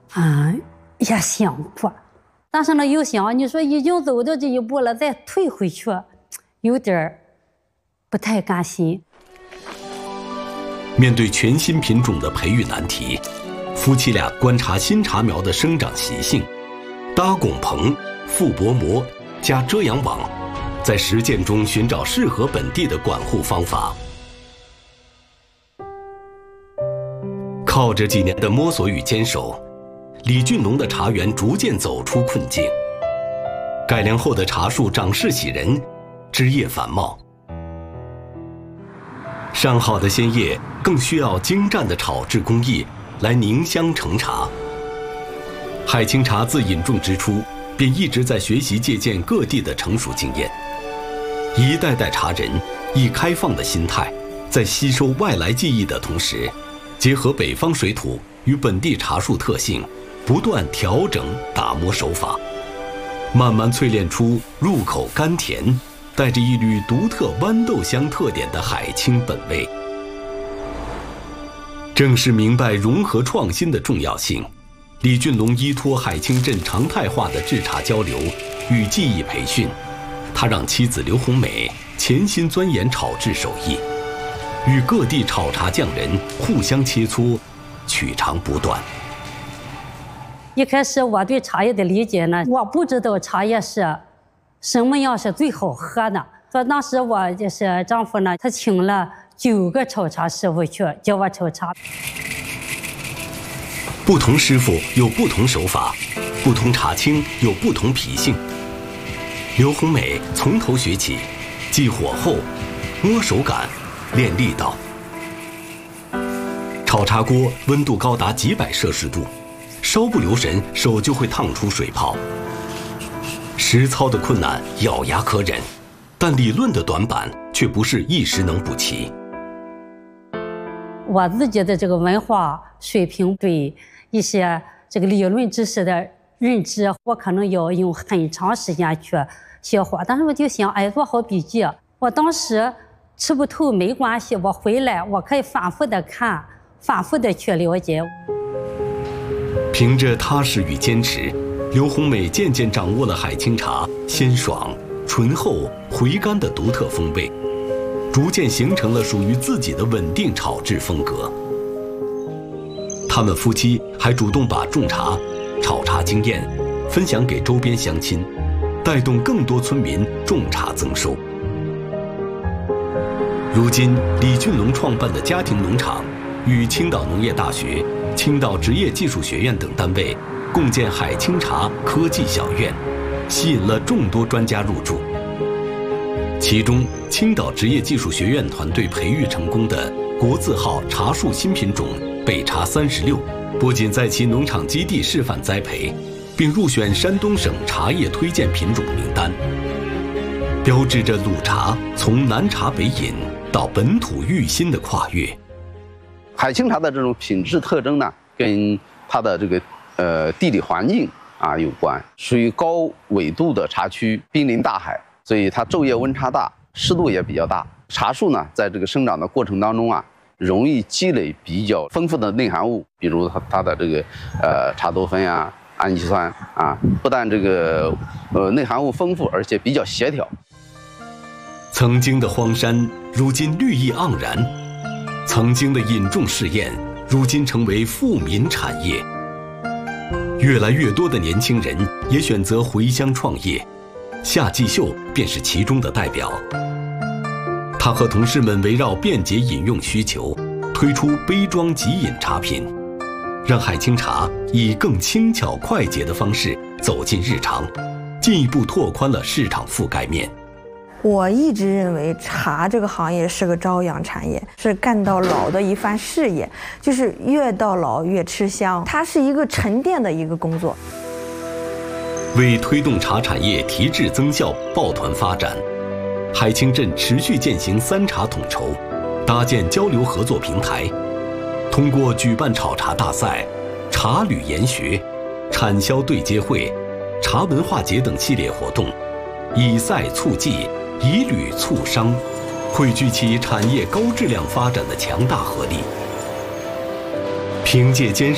也想过，但是呢又想，你说已经走到这一步了，再退回去，有点不太甘心。 面对全新品种的培育难题，夫妻俩观察新茶苗的生长习性，搭拱棚、覆薄膜加遮阳网，在实践中寻找适合本地的管护方法。靠着几年的摸索与坚守，李俊龙的茶园逐渐走出困境。改良后的茶树长势喜人，枝叶繁茂。上好的鲜叶更需要精湛的炒制工艺来凝香成茶。海清茶自引种之初，便一直在学习借鉴各地的成熟经验。一代代茶人以开放的心态，在吸收外来技艺的同时，结合北方水土与本地茶树特性，不断调整打磨手法，慢慢淬炼出入口甘甜，带着一缕独特豌豆香特点的海清本味。正是明白融合创新的重要性，李俊龙依托海清镇常态化的制茶交流与技艺培训，他让妻子刘红美潜心钻研炒制手艺，与各地炒茶匠人互相切磋，取长补短。 一开始我对茶叶的理解呢，我不知道茶叶是什么样是最好喝的。所以当时我就是丈夫呢，他请了9个炒茶师傅去教我炒茶。 不同师傅有不同手法，不同茶青有不同脾性。刘红美从头学起，记火候，摸手感，练力道。炒茶锅温度高达几百摄氏度，稍不留神手就会烫出水泡。实操的困难咬牙可忍，但理论的短板却不是一时能补齐。 我自己的这个文化水平对一些这个理论知识的认知，我可能要用很长时间去消化。但是我就想，做好笔记。我当时吃不透没关系，我回来我可以反复的看，反复的去了解。 凭着踏实与坚持，刘红美渐渐掌握了海清茶鲜爽、醇厚、回甘的独特风味，逐渐形成了属于自己的稳定炒制风格。他们夫妻还主动把种茶、炒茶经验分享给周边乡亲，带动更多村民种茶增收。如今，李俊龙创办的家庭农场与青岛农业大学、青岛职业技术学院等单位共建海清茶科技小院，吸引了众多专家入驻。其中，青岛职业技术学院团队培育成功的国字号茶树新品种北茶36，不仅在其农场基地示范栽培，并入选山东省茶叶推荐品种名单，标志着鲁茶从南茶北饮到本土育新的跨越。 海清茶的这种品质特征呢，跟它的这个地理环境有关，属于高纬度的茶区，濒临大海，所以它昼夜温差大，湿度也比较大。茶树呢，在这个生长的过程当中容易积累比较丰富的内含物，比如它的这个茶多酚呀、氨基酸不但这个内含物丰富，而且比较协调。 曾经的荒山，如今绿意盎然；曾经的引种试验，如今成为富民产业。越来越多的年轻人也选择回乡创业，夏继秀便是其中的代表。他和同事们围绕便捷饮用需求，推出杯装即饮茶品，让海清茶以更轻巧快捷的方式走进日常，进一步拓宽了市场覆盖面。 我一直认为茶这个行业是个朝阳产业，是干到老的一番事业，就是越到老越吃香，它是一个沉淀的一个工作。 为推动茶产业提质增效、抱团发展，海清镇持续践行3茶统筹，搭建交流合作平台，通过举办炒茶大赛、茶旅研学、产销对接会、茶文化节等系列活动，以赛促技，以旅促商，汇聚起产业高质量发展的强大合力。凭借坚